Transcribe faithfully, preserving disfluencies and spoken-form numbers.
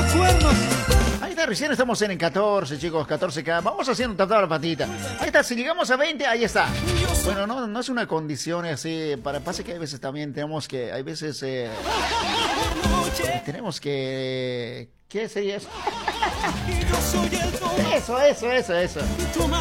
cuernos. Ahí está, recién estamos en el catorce, chicos, catorce K. Vamos haciendo un tratado de la patita. Ahí está, si llegamos a veinte, ahí está. Bueno, no, no es una condición así. Para pasa que hay veces también tenemos que, hay veces eh, tenemos que, ¿qué sería eso? Eso, eso, eso, eso.